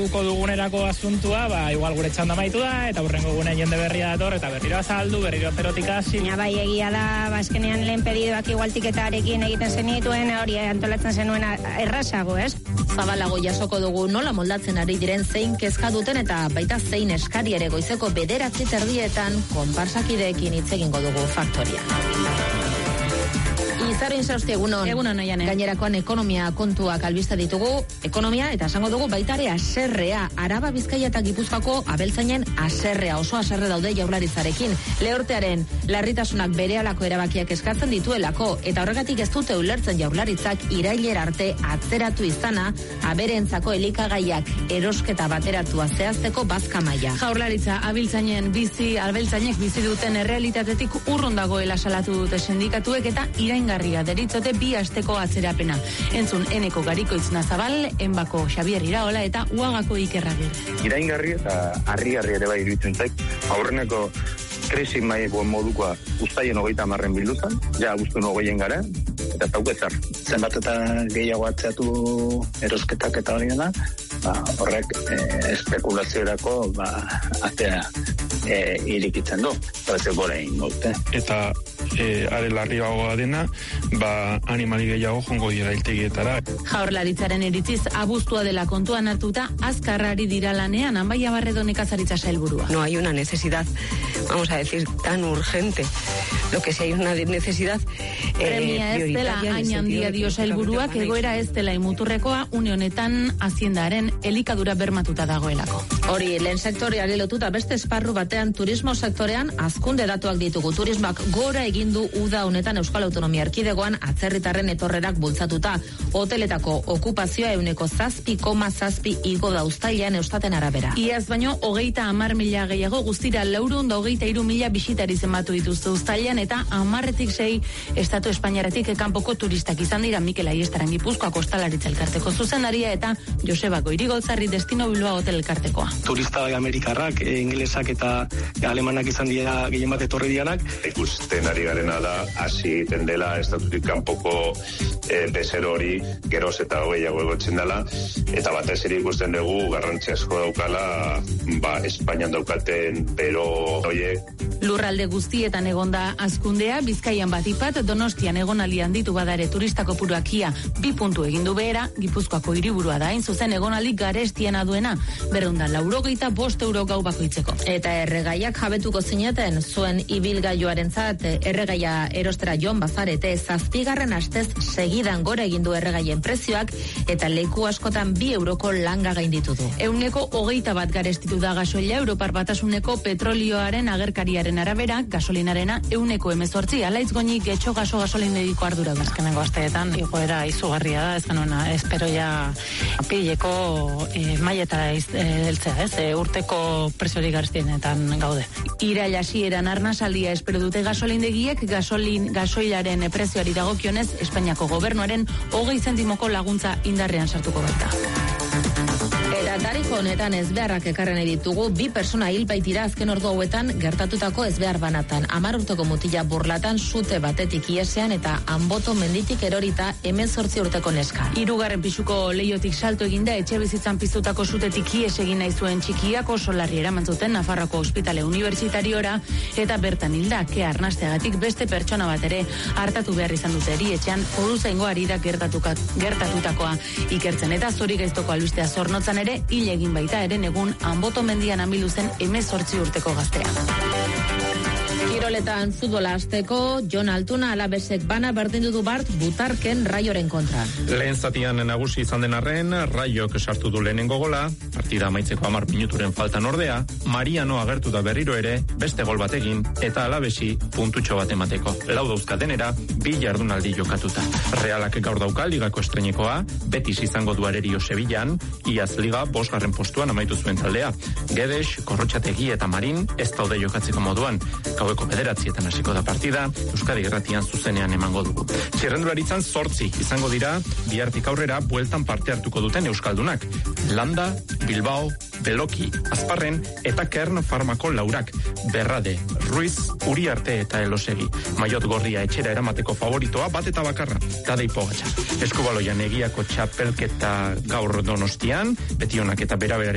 azalduko dugunerako asuntua, igual gure txanda maitu da, eta hurrengo gunean jende berria dator, eta berriro azaldu, berriro aterotik hasi. Bai, egia da, bazkenean lehen pedidoak igual tiketarekin egiten zenituen, hori antolatzen zenuen errazago, ez? Zabalago jasoko dugu nola moldatzen ari diren zein kezka duten eta baita zein eskari ere goizeko 9:30 konparsakideekin hitz egingo dugu Faktorian. Izarin zauzti egunon. Egunon, Oiane. Gainerakoan ekonomia kontuak albiste ditugu, ekonomia eta esango dugu baitare aserrea, Araba, Bizkaia eta Gipuzkoako abeltzainen aserrea, oso aserre daude Jaurlaritzarekin. Lehortearen larritasunak berehalako erabakiak eskatzen dituelako, eta horregatik ez dute ulertzen Jaurlaritzak irailera arte atzeratu izana, aberentzako elikagaiak erosketa bateratua zehazteko bazka maila. Jaurlaritza abeltzainek bizi duten errealitatetik urrun dagoela salatu dute sindikatuek eta iraingarria deritzote 2 asteko atzerapena. Entzun Eneko Garikoitz Nazabal, Enbako Xabier Iraola eta Uagako Iker Agir. Iraingarri eta harrigarri ere bai iruditzen zait. Aurreneko krisi maileko modukoa uztaien 30 bildutan, ja abuztuen 20 gara, eta tauketzar. Zenbat eta gehiago atzeatu erosketak eta hori dena, horrek espekulaziorako atea irikitzen du. Ez gora ingo dute. Eta are larriagoa dena, animali gehiago jongo dira hiltegietara. Jaurlaritzaren iritziz abuztua dela kontuan hartuta azkarrari dira lanean Anbaia Barredo nekazaritza sailburua. No hay una necesidad, vamos a decir, tan urgente. Lo que sí hay una necesidad premia ez dela hain handia dio sailburuak, egoera ez dela imuturrekoa, une honetan haziendaren elikadura bermatuta dagoelako. Hori, lehen sektoreari lotuta beste esparru batean turismo sektorean hazkunde datuak ditugu. Turismoak gora egin du uda honetan Euskal Autonomia Erkidegoan atzerritarren etorrerak bultzatuta. Hoteletako okupazioa 7,7 igo da uztailean Eustaten arabera. Iaz baino 30.000 gehiago, guztira 423.000 bisitari zenbatu dituzte uztailean eta 10-6 Estatu Espainiaretik kanpoko turistak izan dira. Mikel Aiestaran Gipuzkoako Ostalaritza Elkarteko zuzendaria eta Josebako Irigoltzarri Destino Bilbao Hotel Elkartekoa. Turista amerikarrak, ingelesak eta alemanak izan dira gehien bat etorri dianak. Ikusten ari garena da, hasi egiten dela estatutik kanpoko bezero hori geroz eta gehiago egotzen dela, eta batez ere ikusten dugu garrantzi asko daukala Espainian daukaten bero horiek. Lurralde guztietan egonda hazkundea, Bizkaian batipat, Donostian egonaldi handitu badare turista kopuruak ia 2 puntu egin du behera, Gipuzkoako hiriburua da, hain zuzen egonaldi garestiena duena, 285 euro gau bakoitzeko. Eta erregaiak jabetuko zineten, zuen ibilgailuarentzat erregaia erostera joan bazarete, 7. astez segidan gora egin du erregaien prezioak eta leku askotan 2 euroko langa gainditu du. 121 garestitu da gasoila, Europar Batasuneko petrolioaren agerkariaren arabera, gasolinarena 118, alaiz goñi getxo gasolindegiko ardura da. Azkenengo asteetan igoera izugarria da, ez genuena, espero ja apileko mailetara heltzea, ez? Urteko preziorik garestienetan gaude. Irail hasieran arnasaldia espero dute gasolindegiek, gasoilaren prezioari dagokionez, Espainiako gobernuaren 20 zentimoko laguntza indarrean sartuko baita. Eta tarifo honetan ezbeharrak ekarren ditugu, 2 persona hil baitira azken ordu hauetan gertatutako ezbehar banatan. 10 urteko mutila Burlatan sute batetik iesean eta Anboto menditik erorita 18 urteko neska. 3. pisuko leiotik salto eginda etxebizitzan piztutako sutetik ies egin nahi zuen txikiak oso larri eraman zuten Nafarroako Ospitale Unibertsitariora eta bertan hilda kea arnasteagatik beste pertsona bat ere hartatu behar izan dute erietxean Foruzaingo harira gertatutakoa ikertzen eta zori gaiztoko albistea zornotzan ere hil egin baita eren egun Anboto mendian amildu zen 18 urteko gaztea. Kiroletan futbola hasteko, Jon Altuna Alavesek bana berdindu du bart Butarken Raioren kontra. Lehen zatian nagusi izan den arren, Raiok sartu du lehenengo gola, partida amaitzeko 10 minuturen faltan ordea, Mariano agertu da berriro ere, beste gol bat egin, eta Alavesi puntutxo bat emateko. Lau dauzkatenera, 2 jardunaldi jokatuta. Realak gaur dauka ligako estrenekoa, Betis izango du Arerio Sevillan, iaz liga 5. postuan amaitu zuen taldea. Gedes, Korrotxategi eta Marin ez daude jokatzeko moduan. Gaueko 9:00 hasiko da partida, Euskadi Irratian zuzenean emango dugu. Txirrendularitzan 8 izango dira, bihartik aurrera bueltan parte hartuko duten euskaldunak. Landa, Bilbao, Beloki, Azparren eta Kern Farmako laurak. Berrade, Ruiz, Uriarte eta Elosegi. Maiot gorria etxera eramateko favoritoa bat eta bakarra, Tadei Pogačar. Eskubaloian egiako txapelketa gaur Donostian, Betionak eta Beraberaren